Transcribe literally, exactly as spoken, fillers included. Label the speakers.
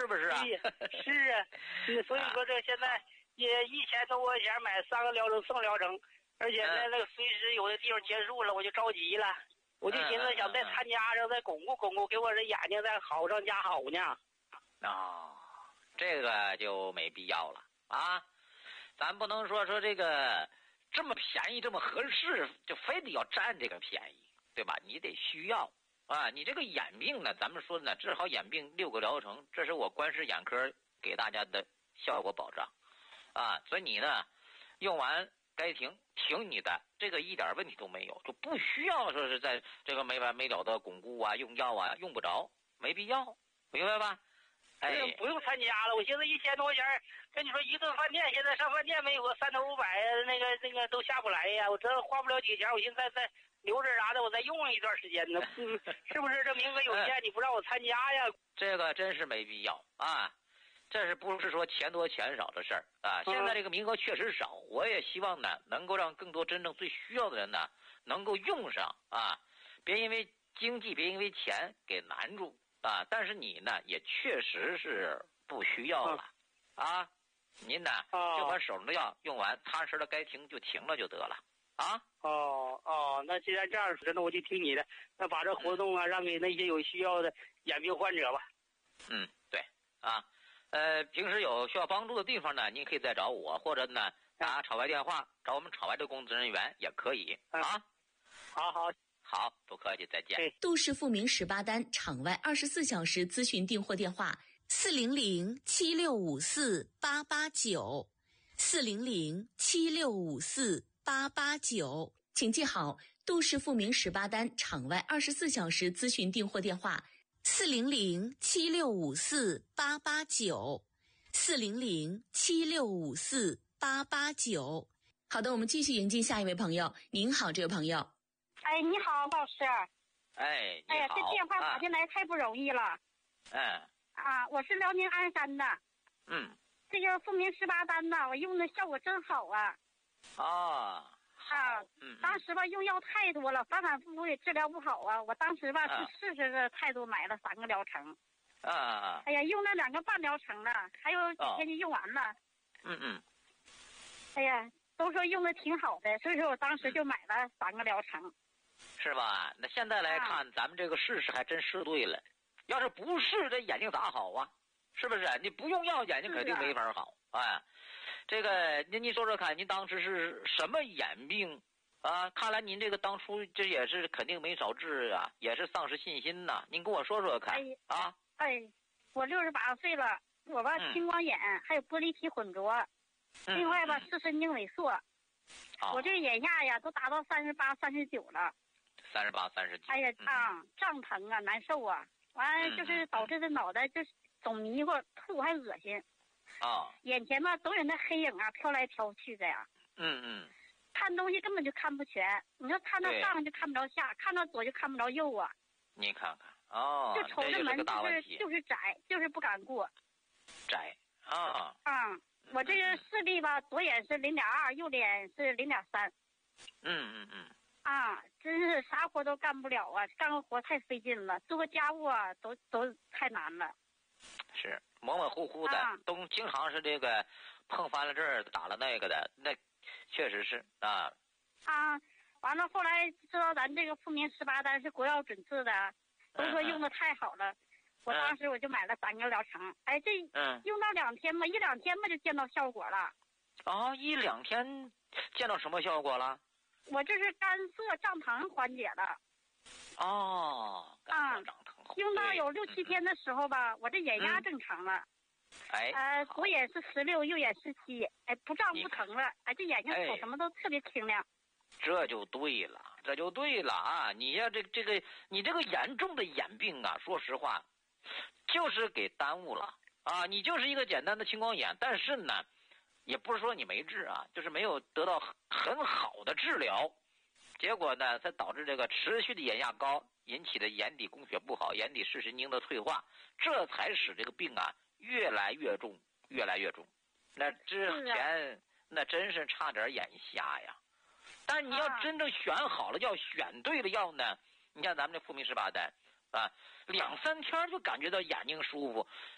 Speaker 1: 不是啊？
Speaker 2: 是啊，所以说这现在也一千多块钱买三个疗程送疗程，而且在那个随时有的地方结束了，我就着急了，我就寻思想再参加上再巩固巩固，给我这眼睛再好上加好呢。
Speaker 1: 哦，这个就没必要了啊！咱不能说说这个这么便宜这么合适，就非得要占这个便宜，对吧？你得需要啊！你这个眼病呢，咱们说呢，治好眼病六个疗程，这是我观视眼科给大家的效果保障啊！所以你呢，用完该停停你的，这个一点问题都没有，就不需要说是在这个没完没了的巩固啊、用药啊，用不着，没必要，明白吧？
Speaker 2: 哎，不用参加了。我寻思一千多块钱，跟你说一顿饭店，现在上饭店没有个三头五百，那个那个都下不来呀。我这花不了几钱，我寻思再再留着啥的，我再用一段时间呢。嗯，是不是这名额有限，你不让我参加呀？
Speaker 1: 这个真是没必要啊！这是不是说钱多钱少的事儿啊？现在这个名额确实少，我也希望呢，能够让更多真正最需要的人呢，能够用上啊，别因为经济，别因为钱给难住。啊，但是你呢，也确实是不需要了，啊，您呢、哦、就把手上的药用完，踏实的该停就停了就得了，啊。
Speaker 2: 哦哦，那既然这样说，那我就听你的，那把这活动啊，让给那些有需要的眼病患者吧。
Speaker 1: 嗯，对，啊，呃，平时有需要帮助的地方呢，您可以再找我，或者呢打场外电话找我们场外的工作人员也可以，啊。
Speaker 2: 好好。
Speaker 1: 好，不客气，再见。
Speaker 3: 杜氏复明十八单场外二十四小时咨询订货电话：四零零七六五四八八九，四零零七六五四八八九。请记好，杜氏复明十八单场外二十四小时咨询订货电话：四零零七六五四八八九，四零零七六五四八八九。好的，我们继续迎接下一位朋友。您好，这位朋友。
Speaker 4: 哎，你好，老师。
Speaker 1: 哎，
Speaker 4: 哎呀，这电话打进来太不容易了。
Speaker 1: 嗯。
Speaker 4: 啊，我是辽宁鞍山的。
Speaker 1: 嗯。
Speaker 4: 这个复明十八单呐，我用的效果真好啊。
Speaker 1: 啊。
Speaker 4: 啊。嗯。当时吧，用药太多了，反反复复也治疗不好啊。我当时吧、啊、是试试的态度买了三个疗程。
Speaker 1: 啊。
Speaker 4: 哎呀，用了两个半疗程了，还有几天就用完了。
Speaker 1: 嗯嗯。
Speaker 4: 哎呀，都说用的挺好的，所以说我当时就买了三个疗程。
Speaker 1: 是吧？那现在来看，啊、咱们这个试试还真试对了。要是不试，这眼睛咋好啊？是不是？你不用药，眼睛肯定没法好。啊、哎，这个您您说说看，您当时是什么眼病啊？看来您这个当初这也是肯定没少治啊，也是丧失信心呐。您跟我说说看、
Speaker 4: 哎、
Speaker 1: 啊。
Speaker 4: 哎，我六十八岁了，我吧、嗯、青光眼还有玻璃体混浊，嗯、另外吧视神经萎缩。
Speaker 1: 哦、
Speaker 4: 我这个眼压呀都达到三十八、三十九了。
Speaker 1: 三十八、三十九。
Speaker 4: 哎呀，啊，胀疼啊，难受啊，完了就是导致的脑袋就是总迷糊、吐还恶心。
Speaker 1: 啊。
Speaker 4: 眼前吧总有那黑影啊飘来飘去的呀。
Speaker 1: 嗯嗯。
Speaker 4: 看东西根本就看不全，你说看到上就看不着下，看到左就看不着右啊。
Speaker 1: 你看看哦，
Speaker 4: 就瞅着门就是就是窄，就是不敢过。
Speaker 1: 窄啊。
Speaker 4: 啊、嗯，我这个视力吧，左眼是零点二，右眼是零点三。
Speaker 1: 嗯嗯嗯。
Speaker 4: 啊，真是啥活都干不了啊！干个活太费劲了，做个家务啊，都都太难了。
Speaker 1: 是模模糊糊的，啊、都经常是这个碰翻了这儿，打了那个的，那确实是啊。
Speaker 4: 啊，完了后来知道咱这个复明十八单是国药准字的，都说用的太好了。嗯、我当时我就买了三个疗程，哎，这
Speaker 1: 嗯
Speaker 4: 用到两天吧，一两天吧就见到效果了。
Speaker 1: 啊，一两天见到什么效果了？
Speaker 4: 我这是干涩胀疼缓解了。
Speaker 1: 哦，干涩胀疼。
Speaker 4: 啊，用到有六七天的时候吧，我这眼压正常了。
Speaker 1: 哎。
Speaker 4: 呃，左眼是十六，右眼十七，哎，不胀不疼了，哎，这眼睛瞅什么都特别清亮。
Speaker 1: 这就对了，这就对了啊！你呀，这这个你这个严重的眼病啊，说实话，就是给耽误了啊！你就是一个简单的青光眼，但是呢。也不是说你没治啊，就是没有得到很好的治疗，结果呢，才导致这个持续的眼压高引起的眼底供血不好，眼底视神经的退化，这才使这个病啊越来越重，越来越重。那之前那真是差点眼瞎呀。但你要真正选好了药，选对了药呢，你看咱们这复明十八单啊，两三天就感觉到眼睛舒服，